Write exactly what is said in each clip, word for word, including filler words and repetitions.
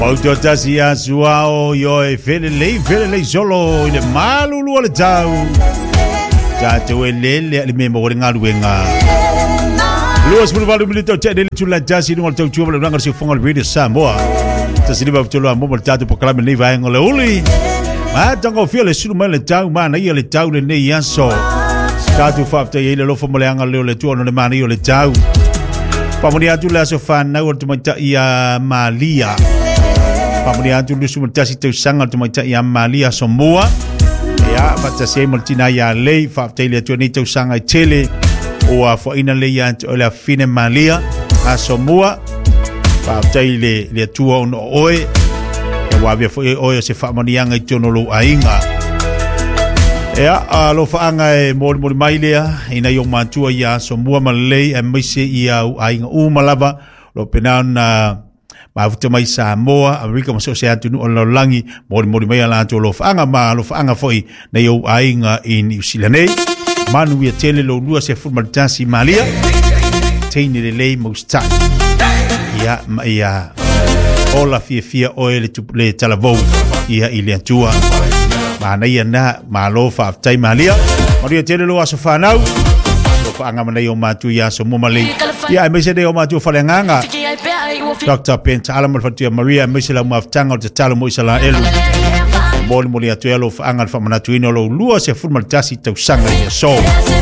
Auto tasi ya suao yo e fele lei fele lei solo ile malulu ole tau. Tato e lele ali memo ore ngalu e ngā. Luas mulu valu milito te dele tula tasi nungal tau chua vale si fongal video Samoa. Tasi liba vtolo a momo tato po kalame nei vaengo le uli. Ma tango fia le sulu mele tau ma na ia le tau le nei yanso. Tato fafta ia ile lofo mole anga leo le tua no le mana ia le tau. Pamoni atu le aso whanau o tumaita ia Malia. Pamoni atu le sumatasi tau sanga o tumaita ia Malia Somoa. Ea, fatasi e maltina ia lei, whaaftai le atua nei tau sanga i tele. O a whaina le ia o le afine Malia a Somoa. Whaaftai le, le atua ono oe. E wawia fo e oe se whaamani anga i tono lo ainga. Ea, a lo whaanga e mori mori mailea, ina i o mātua ia Somoa malei, e maise ia u ainga umalava, lo penao na mafuta mai Samoa, Amerika maso se atu nu o laulangi, mori mori mai ala atu lo whaanga ma, lo whaanga foi, na i o ainga i New Zealand nei. Manu ia tele lo lua se fulmaritasi Malia, teine le lei maustai. Ia, ma ia, ola fia fia oe le, le talavou, ia i le atua. Mana ia na malo whaaftai Malia. Maria tele lo aso whanau. Lo whaanga mana i o mātu i aso mumali. Ia e meise de o mātu o whalenganga. Doctor Penta Alamal Fatua Maria meise la maaftanga o te talo mo isa la elu. Moli moli atu elo whaanga le whamanatu ino lo lua se fulmaritasi tau sanga i a so.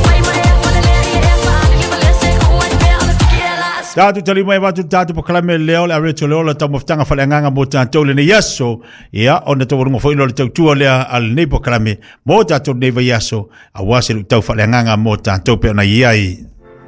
Tātu talima e watu tātu po kalame leo le areto leo la tau maftanga whalenganga mo tātou le ne yaso. Ia, ona tau warunga whaino le tau tua lea al nei po kalame mo tātou neiva yaso. A wase lu tau whalenganga mo tātou pe ona iai.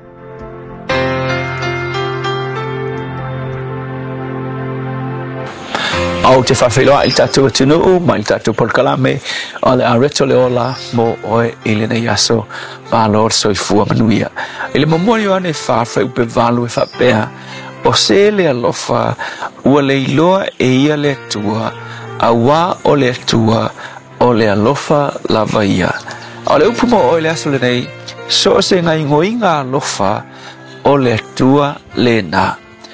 Au te whawhiloa il tātou atunu, ma il tātou po kalame o le areto leo la mo oe ile ne yaso. Valor soi fua manuia. Ele mamori o ane whawhai upe valu e whapea. O se le alofa ua le iloa e ia le tua. A wā o le tua o le alofa lava ia. O le upu mo o le aso le nei. So se ngai ngoinga alofa o le tua le na.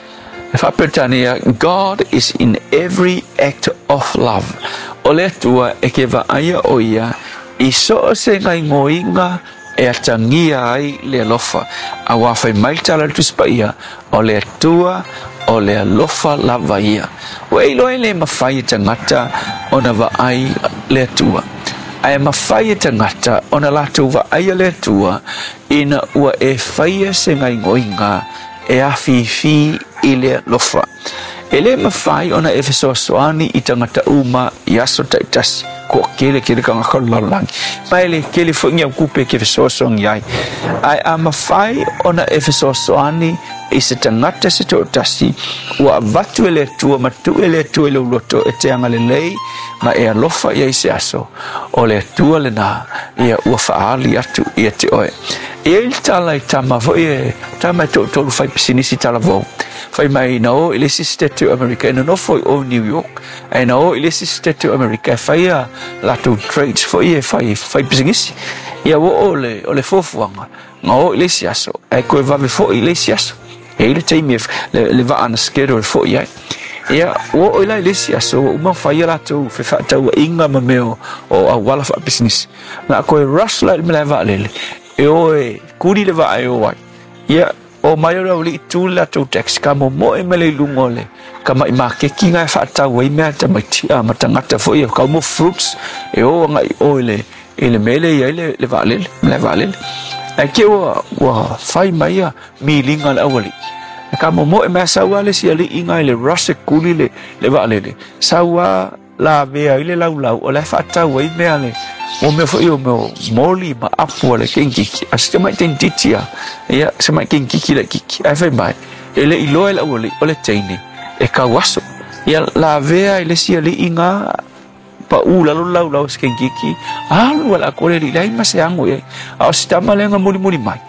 E whapetania, God is in every act of love. O le tua e ke wa aia o ia. I so se ngai ngoinga e atangia ai le alofa a wafai maitala tuspa ia o le tua o le alofa lava ia wa ilo ele mafai tangata ona va ai le tua ai mafai tangata ona la tua ai le tua ina ua e faia se ngai ngoinga e afifi ile lofa ele mafai ona efeso soani i tangata uma yaso taitas ko kele kele ka ngakalalang paile kele fongia kupe ke fesosong yai ai ama fai ona efesosoani ise tangata se to tasi wa vatuele tu matuele tu le loto eteanga le lei ma e alofa ia ise aso ole tu le na ia wa faali atu ia te oe e il tala tama vo e tama to to fai sinisi tala vo fai mai no ile siste to America no foi o New York e no ile siste to America fai la to trades foi fai fai business ia wo ole ole fofuanga no ile siaso e ko va ve foi ile siaso e ile time le le va an schedule foi ia ia wo ile ile siaso uma fai la to fe fa to inga mameo o a wala fa business na ko rush la me va le e o kuri le va ai o ia o mai ora uli tu la tu tax kamo mo e mele lungole kama i make kinga fa ta we me ta mati a matangata fo e kamo fruits e o ngai oile ele mele ia le le vale le vale e ke o wa fai mai a mi linga la wali kamo mo e me sa wale si ali inga le rase kuli le le vale le sa wa la ve ile la la o la fa ta we me ale o me fo io mo moli ma apu le kinki aste mai tentitia ia se mai kinki le kiki ai fai mai ele ilo ele ole ole teini e ka waso ia la vea ile si ali inga pa ula lo la la kinki alu wala ko le lai ma se ango e a sta malenga moli moli mai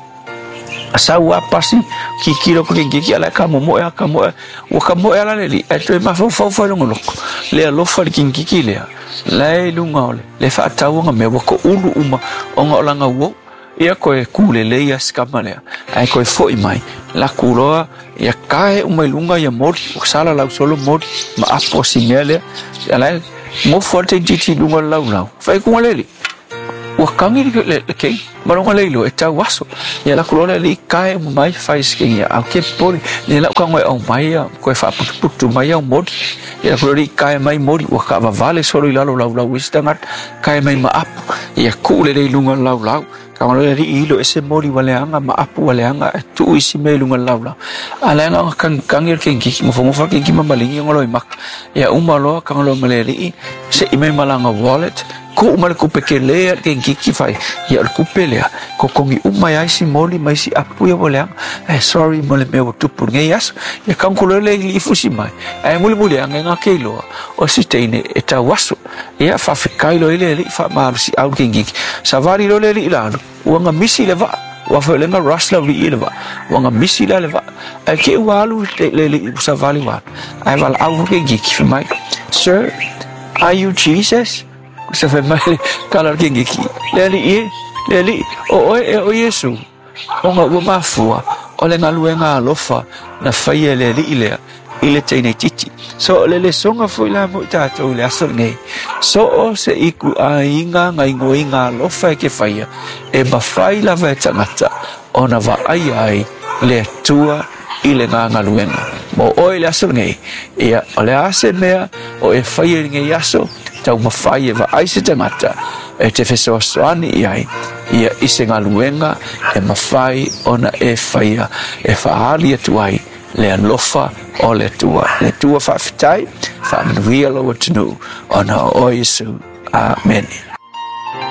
asa wa pasi kiki lo kinki ala ka mo mo ya ka mo o ka mo ala le e to ma fo fo fo lo ngolo le lo fa kinki le lai lunga ole le fa tawanga me wako ulu uma onga olanga wo ia koe kulele ia skamalea ai koe foi mai la kuloa ia kae umai lunga ia mori o sala lau solo mori ma apo simele ala mo forte titi lunga lau lau fai ku lele o kangi le ke maronga leilo e tau waso ia la kuloa le kae mai fai skinga au ke poli le la kango au mai koe fa putu mai au mori ia kuloa kae mai mori o ka va vale solo ilo lau lau istangat kae mai ma apo ia kulele lunga lau lau Kau le ilo ese mori waleanga ma apu waleanga tu isi melunga laula. Alanga kang kangir kengi mo fomo fa kengi mamalingi ngolo imak. Ya umalo kang lo maleri se ime malanga wallet ko umal ko pekele kengi kifai. Ya ko pelea ko kongi umaya isi mori mai si apu ya waleanga. Eh sorry mole me tu pur ngeyas ya kang ko le li fusi mai. Eh muli muli anga ngakelo o sitene eta waso. Ya fa fikai lo ile fa ma si au kengi. Savari lo le ilalo. Wanga misi leva wa fa lenga rasla wi leva wanga misi la leva ai ke walu le le sa vali wa ai val au ke giki mai sir are you Jesus sa fa mai kala ke giki le li le li o o yesu wanga wa mafua o lenga luenga lofa na fa ye le li le ile tene titi so le le songa foi la mo ta to le aso nei so o se iku a inga ngai ngoinga lo fa ke faia e ba fai la va tangata ona va ai ai le tua ile nga nga luenga mo o le aso nei ia ole ase mea o e fai nge yaso tau ma fai va ai se tangata e te feso soani ai ia ise nga luenga e ma fai ona e faia e fa ali tuai le alofa o le tua le tua fa fitai fa manuia lo tunu ona o Yesu amen.